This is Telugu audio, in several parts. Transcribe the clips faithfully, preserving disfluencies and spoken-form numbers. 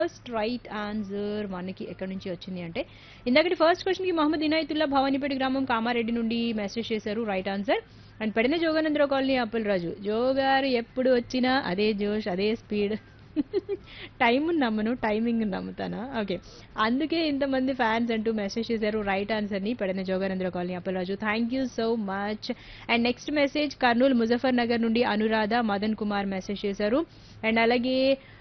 ఫస్ట్ రైట్ ఆన్సర్ మనకి ఎక్కడి నుంచి వచ్చింది అంటే ఇందాకటి ఫస్ట్ క్వశ్చన్ కి మహమ్మద్ ఇనాయతుల్లా భవానీపేట గ్రామం కామారెడ్డి నుండి మెసేజ్ చేశారు right answer. And పెడిన Jogananda Rao colony అప్పుల్ రాజు జో గారు ఎప్పుడు వచ్చినా అదే జోష్ అదే స్పీడ్. టైం నమ్మను టైమింగ్ నమ్ముతానా ఓకే. అందుకే ఇంతమంది ఫ్యాన్స్ అంటూ మెసేజ్ చేశారు రైట్ ఆన్సర్ ని పెడిన Jogananda Rao colony అప్పుల్ Raju. Thank you so much. And next message Kurnool Muzaffar Nagar నుండి అనురాధ మదన్ కుమార్ మెసేజ్ చేశారు. అండ్ అలాగే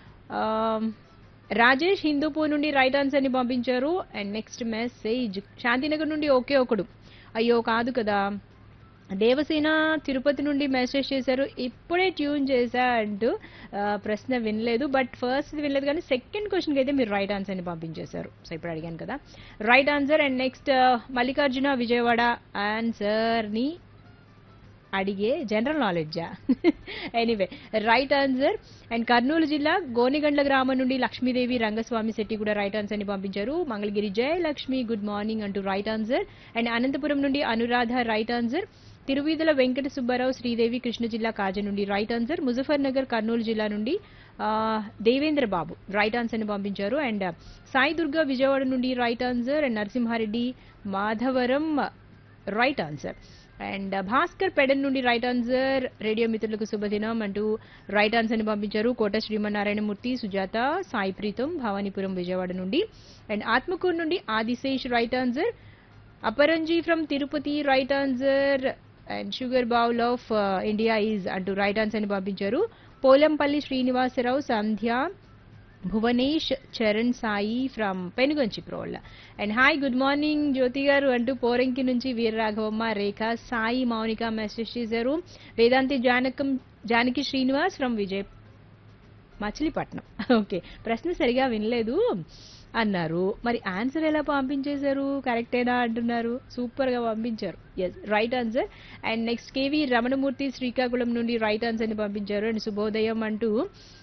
రాజేష్ హిందూపూర్ నుండి రైట్ ఆన్సర్ ని పంపించారు. అండ్ నెక్స్ట్ మెసేజ్ శాంతినగర్ నుండి ఒకే ఒకడు అయ్యో కాదు కదా దేవసేన తిరుపతి నుండి మెసేజ్ చేశారు. ఇప్పుడే ట్యూన్ చేశా అంటూ ప్రశ్న వినలేదు బట్ ఫస్ట్ వినలేదు కానీ సెకండ్ క్వశ్చన్కి అయితే మీరు రైట్ ఆన్సర్ ని పంపించేశారు. సో ఇప్పుడు అడిగాను కదా right answer. And next Mallikarjuna Vijayawada answer ని అడిగే general నాలెడ్జా anyway right answer. And Kurnool జిల్లా గోనిగండ్ల గ్రామం నుండి లక్ష్మీదేవి రంగస్వామి శెట్టి కూడా రైట్ ఆన్సర్ ని పంపించారు. మంగళగిరి జయలక్ష్మి గుడ్ మార్నింగ్ అంటూ రైట్ ఆన్సర్. అండ్ అనంతపురం నుండి అనురాధ రైట్ ఆన్సర్. తిరువీధుల వెంకట సుబ్బారావు శ్రీదేవి కృష్ణ జిల్లా కాజ నుండి రైట్ ఆన్సర్. ముజఫర్ నగర్ కర్నూలు జిల్లా నుండి దేవేంద్ర బాబు రైట్ ఆన్సర్ ని పంపించారు. అండ్ సాయి దుర్గా విజయవాడ నుండి right answer. And Narasimha Reddy Madhavaram right answer. And Bhaskar Pedana నుండి రైట్ ఆన్సర్. రేడియో మిత్రులకు శుభదినం అంటూ రైట్ ఆన్సర్ ని పంపించారు. కోట శ్రీమన్నారాయణమూర్తి సుజాత సాయి ప్రీతం భవానీపురం విజయవాడ నుండి. అండ్ ఆత్మకూరు నుండి Adisesh right answer. Aparanji from Tirupati right answer. And sugar bowl of India is అంటూ రైట్ ఆన్సర్ ని పంపించారు. పోలంపల్లి శ్రీనివాసరావు సంధ్య Bhuvanesh Charan Sai from Penuganchi ప్రోళ్ళ. And hi good morning జ్యోతి గారు అంటూ పోరంకి నుంచి వీరరాఘవమ్మ రేఖ సాయి మౌనిక మెసేజ్ చేశారు. వేదాంతి జానకం జానకి శ్రీనివాస్ ఫ్రమ్ విజయ్ మచిలీపట్నం. ఓకే ప్రశ్న సరిగా వినలేదు అన్నారు మరి ఆన్సర్ ఎలా పంపించేశారు కరెక్టేనా అంటున్నారు. సూపర్ గా పంపించారు. Yes right answer. And next KV Ramanamurthy Srikakulam నుండి రైట్ ఆన్సర్ ని పంపించారు. అండ్ శుభోదయం అంటూ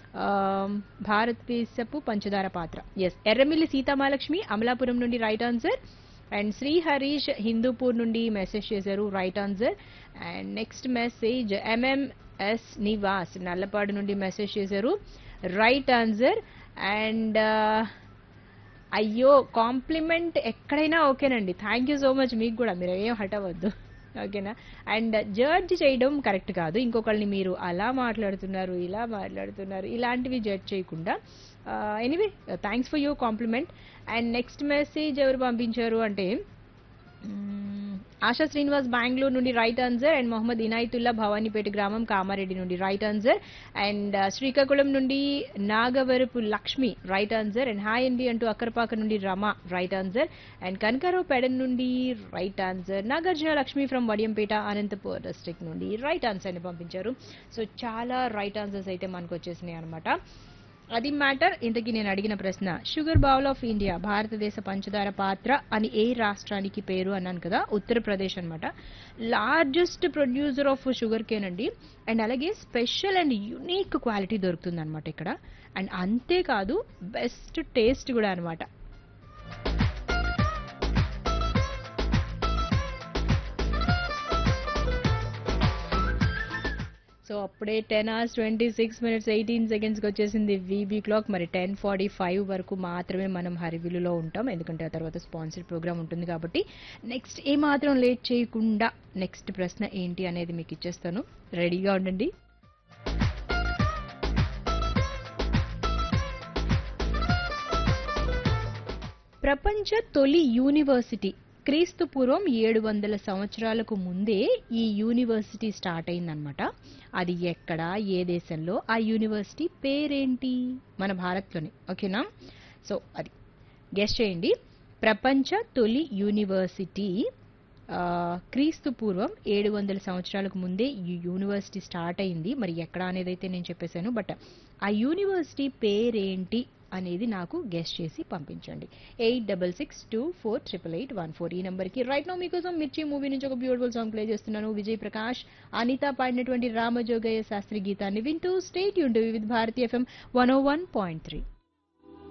భారతదేశపు పంచదార పాత్ర ఎస్ ఎర్రమిల్లి సీతామహాలక్ష్మి అమలాపురం నుండి right answer. And Shri Harish Hindupur నుండి మెసేజ్ చేశారు right answer. And next message MMS Nivas Nallapadu నుండి మెసేజ్ చేశారు రైట్ ఆన్సర్. అండ్ అయ్యో కాంప్లిమెంట్ ఎక్కడైనా ఓకేనండి థ్యాంక్ యూ సో మచ్ మీకు కూడా మీరు ఏం హట్ అవ్వద్దు ఓకేనా. అండ్ జడ్జ్ చేయడం కరెక్ట్ కాదు ఇంకొకళ్ళని మీరు అలా మాట్లాడుతున్నారు ఇలా మాట్లాడుతున్నారు ఇలాంటివి జడ్జ్ చేయకుండా anyway thanks for your compliment. And next message ఎవరు పంపించారు అంటే ఆశా శ్రీనివాస్ బెంగళూరు నుండి right answer. And Mohammed Inayatullah Bhavanipeta గ్రామం కామారెడ్డి నుండి రైట్ ఆన్సర్. అండ్ శ్రీకాకుళం నుండి Nagavarapu Lakshmi right answer. And hi అండి అంటూ అక్కరపాక నుండి Rama right answer. And Kanakarao Pedana నుండి right answer. Nagarjuna Lakshmi from Vadiyampeta Anantapur district నుండి రైట్ ఆన్సర్ ని పంపించారు. సో చాలా రైట్ ఆన్సర్స్ అయితే మనకు వచ్చేసినాయి అనమాట. అది మ్యాటర్. ఇంతకీ నేను అడిగిన ప్రశ్న షుగర్ బౌల్ ఆఫ్ ఇండియా భారతదేశ పంచదార పాత్ర అని ఏ రాష్ట్రానికి పేరు అన్నాను కదా ఉత్తరప్రదేశ్ అనమాట. Largest producer of sugar cane అండి. అండ్ అలాగే స్పెషల్ అండ్ యునిక్ క్వాలిటీ దొరుకుతుంది అనమాట ఇక్కడ. అండ్ అంతేకాదు బెస్ట్ టేస్ట్ కూడా అనమాట. సో అప్పుడే ten hours twenty six minutes eighteen సెకండ్స్కి వచ్చేసింది వీబీ క్లాక్. మరి టెన్ ఫార్టీ ఫైవ్ వరకు మాత్రమే మనం హరివిలులో ఉంటాం ఎందుకంటే ఆ తర్వాత స్పాన్సర్ ప్రోగ్రామ్ ఉంటుంది కాబట్టి. నెక్స్ట్ ఏమాత్రం లేట్ చేయకుండా నెక్స్ట్ ప్రశ్న ఏంటి అనేది మీకు ఇచ్చేస్తాను రెడీగా ఉండండి. ప్రపంచ తొలి యూనివర్సిటీ క్రీస్తు పూర్వం ఏడు వందల సంవత్సరాలకు ముందే ఈ యూనివర్సిటీ స్టార్ట్ అయిందనమాట. అది ఎక్కడ ఏ దేశంలో ఆ యూనివర్సిటీ పేరేంటి మన భారత్లోనే ఓకేనా. సో అది గెస్ చేయండి. ప్రపంచ తొలి యూనివర్సిటీ క్రీస్తు పూర్వం ఏడు వందల సంవత్సరాలకు ముందే ఈ యూనివర్సిటీ స్టార్ట్ అయింది. మరి ఎక్కడ అనేది అయితే నేను చెప్పేశాను బట్ ఆ యూనివర్సిటీ పేరేంటి అనేది నాకు గెస్ట్ చేసి పంపించండి. Eight double six two four triple eight one four ఈ నెంబర్కి. రైట్ నో మీకోసం మిర్చి మూవీ నుంచి ఒక బ్యూటిఫుల్ సాంగ్ ప్లే చేస్తున్నాను. విజయ్ ప్రకాష్ అనిత పాడినటువంటి రామజోగయ్య శాస్త్రి గీతాన్ని వింటూ stay tuned with Bharati FM one oh one point three.